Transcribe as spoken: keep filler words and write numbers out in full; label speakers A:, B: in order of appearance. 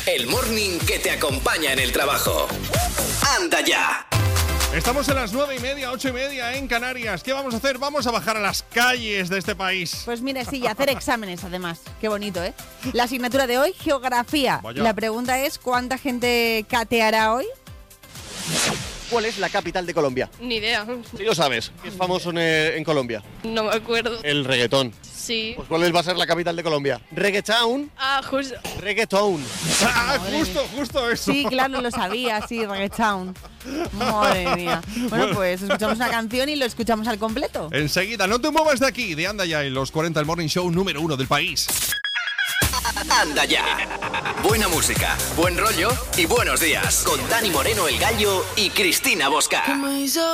A: el morning que te acompaña en el trabajo. ¡Anda ya!
B: Estamos en las nueve y media, ocho y media en Canarias. ¿Qué vamos a hacer? Vamos a bajar a las calles de este país.
C: Pues mira, sí, y hacer exámenes además. Qué bonito, ¿eh? La asignatura de hoy, geografía.
B: Vaya.
C: La pregunta es, ¿cuánta gente cateará hoy?
D: ¿Cuál es la capital de Colombia?
E: Ni idea.
D: Sí lo sabes, que es famoso en, eh, en Colombia.
E: No me acuerdo.
D: El reggaetón.
E: Sí.
D: Pues ¿cuál va a ser la capital de Colombia? Reggaetown.
E: Ah, justo.
D: Reggaetown.
B: Ah, justo, justo eso.
C: Sí, claro, lo sabía, sí, Reggaetown. Madre mía. Bueno, pues escuchamos una canción y lo escuchamos al completo.
B: Enseguida, no te muevas de aquí, de Anda Ya, en los cuarenta, el morning show número uno del país.
A: ¡Anda ya! Buena música, buen rollo y buenos días. Con Dani Moreno, el Gallo, y Cristina Bosca.